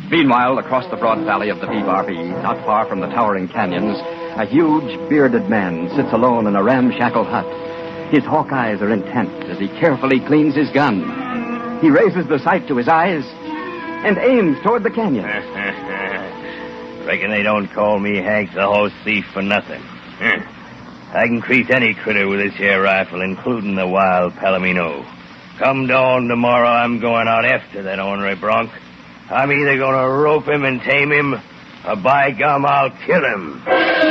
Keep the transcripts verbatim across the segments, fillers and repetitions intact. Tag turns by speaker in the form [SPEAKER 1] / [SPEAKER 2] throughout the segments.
[SPEAKER 1] Meanwhile, across the broad valley of the Bee Bar Bee, not far from the towering canyons, a huge, bearded man sits alone in a ramshackle hut. His hawk eyes are intent as he carefully cleans his gun. He raises the sight to his eyes and aims toward the canyon.
[SPEAKER 2] Reckon they don't call me Hank the horse thief for nothing. I can crease any critter with this here rifle, including the wild Palomino. Come dawn tomorrow, I'm going out after that ornery bronc. I'm either going to rope him and tame him, or by gum, I'll kill him.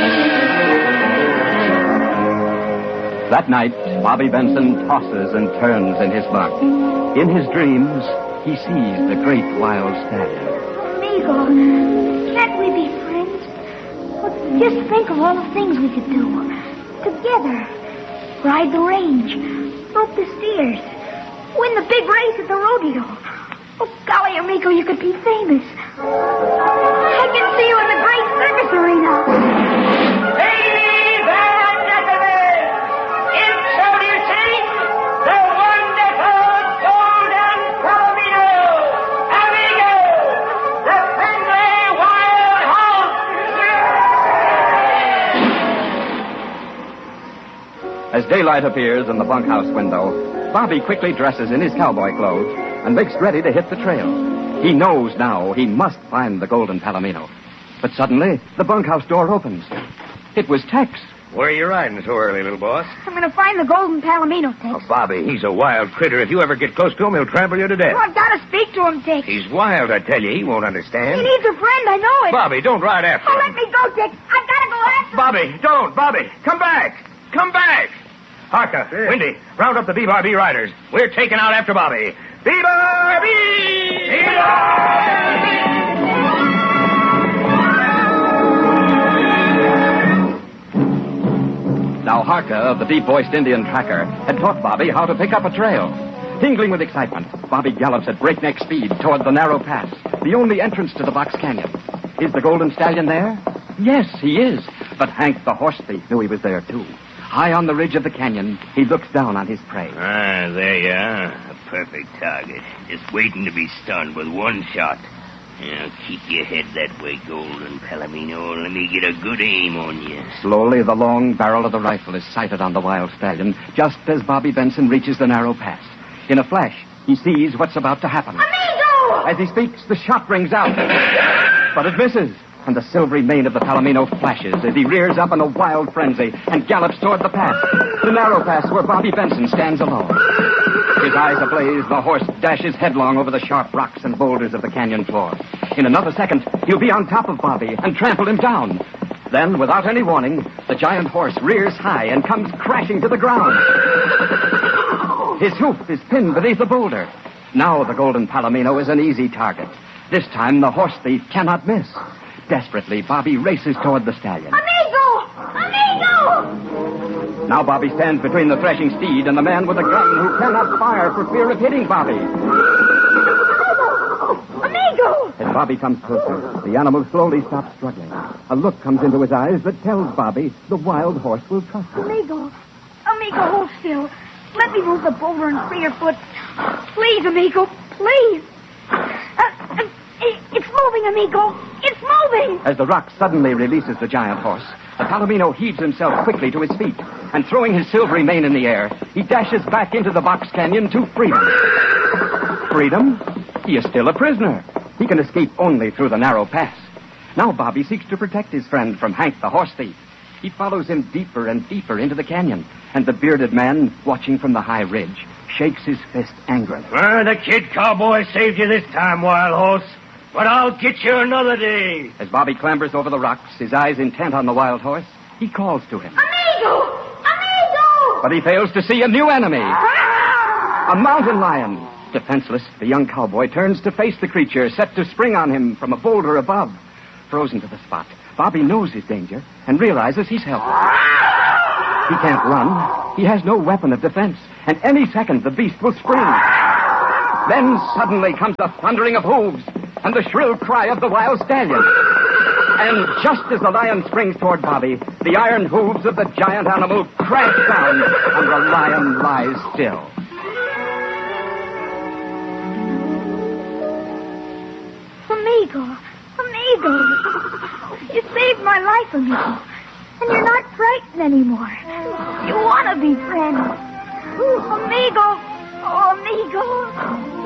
[SPEAKER 1] That night, Bobby Benson tosses and turns in his bunk. In his dreams, he sees the great wild stallion.
[SPEAKER 3] Amigo, can't we be friends? Well, just think of all the things we could do. Together. Ride the range. Rope the steers. Win the big race at the rodeo. Oh, golly, amigo, you could be famous. I can see you in the great circus arena.
[SPEAKER 4] Ladies and gentlemen, introducing the wonderful Golden Palomino, Amigo, the friendly wild horse.
[SPEAKER 1] As daylight appears in the bunkhouse window, Bobby quickly dresses in his cowboy clothes and makes ready to hit the trail. He knows now he must find the Golden Palomino. But suddenly, the bunkhouse door opens. It was Tex.
[SPEAKER 2] Where are you riding so early, little boss?
[SPEAKER 3] I'm going to find the Golden Palomino, Tex.
[SPEAKER 2] Oh, Bobby, he's a wild critter. If you ever get close to him, he'll trample you to death.
[SPEAKER 3] Oh, I've got to speak to him, Tex.
[SPEAKER 2] He's wild, I tell you. He won't understand.
[SPEAKER 3] He needs a friend, I know it.
[SPEAKER 2] Bobby, don't ride after
[SPEAKER 3] Oh,
[SPEAKER 2] him.
[SPEAKER 3] let me go, Tex. I've got to go after him.
[SPEAKER 2] Bobby, don't. Bobby, come back. Come back. Harka,
[SPEAKER 5] Yeah.
[SPEAKER 2] Windy, round up the B Bar B riders. We're taking out after Bobby. B Bar B! B Bar B!
[SPEAKER 1] Now Harka, the deep-voiced Indian tracker, had taught Bobby how to pick up a trail. Tingling with excitement, Bobby gallops at breakneck speed toward the narrow pass, the only entrance to the Box Canyon. Is the Golden Stallion there? Yes, he is. But Hank, the horse thief, knew he was there, too. High on the ridge of the canyon, he looks down on his prey.
[SPEAKER 2] Ah, there you are. A perfect target. Just waiting to be stunned with one shot. Now, keep your head that way, Golden Palomino. Let me get a good aim on you.
[SPEAKER 1] Slowly, the long barrel of the rifle is sighted on the wild stallion, just as Bobby Benson reaches the narrow pass. In a flash, he sees what's about to happen.
[SPEAKER 3] Amigo!
[SPEAKER 1] As he speaks, the shot rings out. But it misses, and the silvery mane of the Palomino flashes as he rears up in a wild frenzy and gallops toward the pass, the narrow pass where Bobby Benson stands alone. His eyes ablaze, the horse dashes headlong over the sharp rocks and boulders of the canyon floor. In another second, he'll be on top of Bobby and trample him down. Then, without any warning, the giant horse rears high and comes crashing to the ground. His hoof is pinned beneath the boulder. Now the Golden Palomino is an easy target. This time, the horse thief cannot miss. Desperately, Bobby races toward the stallion.
[SPEAKER 3] Amigo! Amigo!
[SPEAKER 1] Now Bobby stands between the threshing steed and the man with a gun who cannot fire for fear of hitting Bobby.
[SPEAKER 3] Amigo!
[SPEAKER 1] As Bobby comes closer, the animal slowly stops struggling. A look comes into his eyes that tells Bobby the wild horse will trust him.
[SPEAKER 3] Amigo! Amigo, hold still. Let me move the boulder and free your foot. Please, amigo, please. Uh, uh, it, it's moving, amigo. It's moving.
[SPEAKER 1] As the rock suddenly releases the giant horse, the Palomino heaves himself quickly to his feet, and throwing his silvery mane in the air, he dashes back into the Box Canyon to freedom. Freedom? He is still a prisoner. He can escape only through the narrow pass. Now Bobby seeks to protect his friend from Hank the horse thief. He follows him deeper and deeper into the canyon, and the bearded man, watching from the high ridge, shakes his fist angrily.
[SPEAKER 2] Well, the kid cowboy saved you this time, wild horse. But I'll get you another day.
[SPEAKER 1] As Bobby clambers over the rocks, his eyes intent on the wild horse, he calls to him.
[SPEAKER 3] Amigo! Amigo!
[SPEAKER 1] But he fails to see a new enemy. A mountain lion. Defenseless, the young cowboy turns to face the creature set to spring on him from a boulder above. Frozen to the spot, Bobby knows his danger and realizes he's helpless. He can't run. He has no weapon of defense, and any second the beast will spring. Then suddenly comes the thundering of hooves and the shrill cry of the wild stallion. And just as the lion springs toward Bobby, the iron hooves of the giant animal crash down, and the lion lies still.
[SPEAKER 3] Amigo! Amigo. Amigo. You saved my life, amigo. And you're not frightened anymore. You want to be friends. Amigo. Oh, amigo.